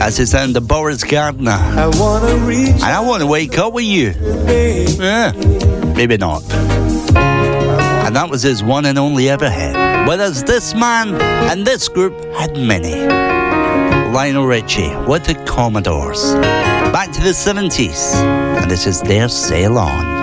That's the sound of Boris Gardner. I wanna reach and I want to wake up with you. Yeah, maybe not. And that was his one and only ever hit. Whereas this man and this group had many. Lionel Richie with the Commodores. Back to the 70s, and this is their Sail On.